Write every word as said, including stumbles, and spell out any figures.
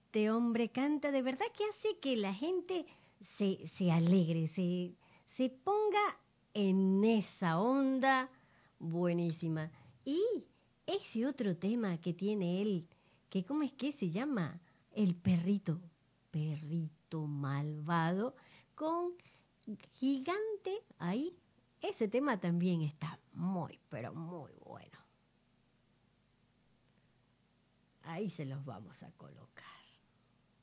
este hombre canta, de verdad que hace que la gente se, se alegre, se, se ponga en esa onda buenísima. Y ese otro tema que tiene él, que ¿cómo es que se llama? El perrito, perrito malvado, con Gigante ahí. Ese tema también está muy, pero muy bueno. Ahí se los vamos a colocar.